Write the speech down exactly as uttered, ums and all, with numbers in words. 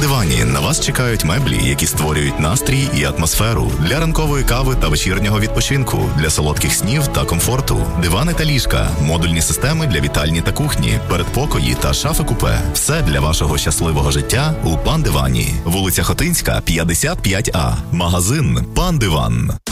Дивані на вас чекають меблі, які створюють настрій і атмосферу для ранкової кави та вечірнього відпочинку, для солодких снів та комфорту. Дивани та ліжка, модульні системи для вітальні та кухні, передпокої та шафи-купе. Все для вашого щасливого життя у Пан Дивані. Вулиця Хотинська, п'ятдесят п'ять А. Магазин Пан Диван.